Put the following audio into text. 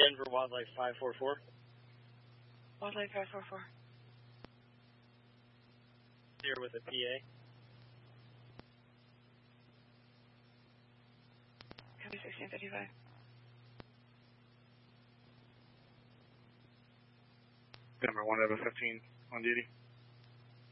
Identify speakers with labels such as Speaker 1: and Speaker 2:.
Speaker 1: Denver Wildlife 544.
Speaker 2: Wildlife 544.
Speaker 1: Here with a PA.
Speaker 2: Copy 1635.
Speaker 3: Denver 1 15 on duty.